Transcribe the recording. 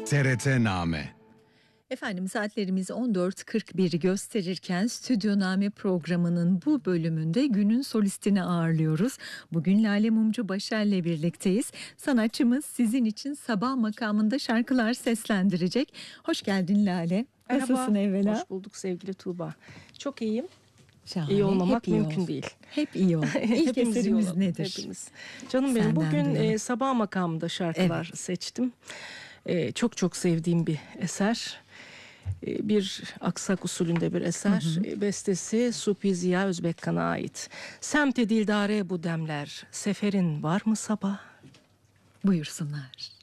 TRT-Name. Efendim saatlerimiz 14.41'i gösterirken Stüdyoname programının bu bölümünde günün solistini ağırlıyoruz. Bugün Lale Mumcu Başer'le birlikteyiz. Sanatçımız sizin için sabah makamında şarkılar seslendirecek. Hoş geldin Lale. Merhaba. Nasılsın evvela? Hoş bulduk sevgili Tuğba. Çok iyiyim. Şahane. İyi olmamak Hep iyi mümkün ol. değil. Hep iyi ol. İlk Hepimiz iyi eserimiz olalım, nedir? Hepimiz. Canım benim, Senden bugün duyalım. sabah makamında şarkılar seçtim. Çok çok sevdiğim bir eser. Bir aksak usulünde bir eser. Bestesi Supi Ziya Özbekkan'a ait. Semti dildare bu demler, seferin var mı sabah? Buyursunlar.